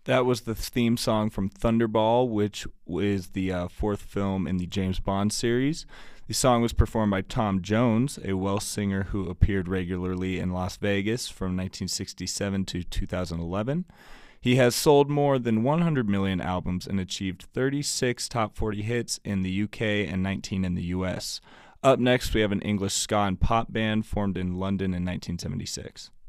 That was the theme song from Thunderball, which is the fourth film in the James Bond series. The song was performed by Tom Jones, a Welsh singer who appeared regularly in Las Vegas from 1967 to 2011. He has sold more than 100 million albums and achieved 36 top 40 hits in the UK and 19 in the US. Up next, we have an English ska and pop band formed in London in 1976.